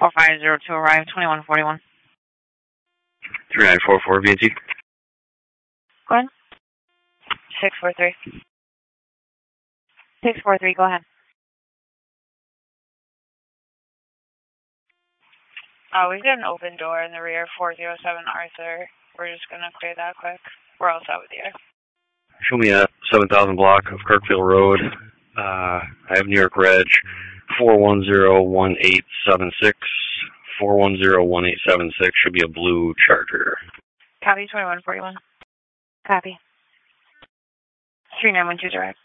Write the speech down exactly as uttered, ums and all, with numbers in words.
four five zero two arrive, twenty-one forty-one. three nine four four V N T. Go ahead. six four three. six four three, go ahead. Uh, we've got an open door in the rear, four zero seven Arthur. We're just going to clear that quick. We're all set with you. Show me a seven thousand block of Kirkfield Road. Uh, I have New York Reg four one zero one eight seven six. four one zero one eight seven six should be a blue Charger. Copy, twenty-one forty-one. Copy. three nine one two direct.